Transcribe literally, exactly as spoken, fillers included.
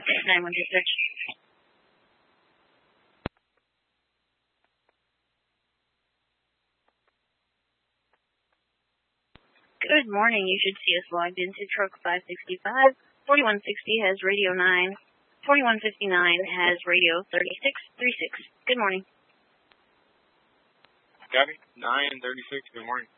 nine one two six. Good morning. You should see us logged into truck five sixty-five. forty-one sixty has radio nine. forty-one fifty-nine has radio thirty-six thirty-six. Good morning. Copy. nine thirty-six. Good morning.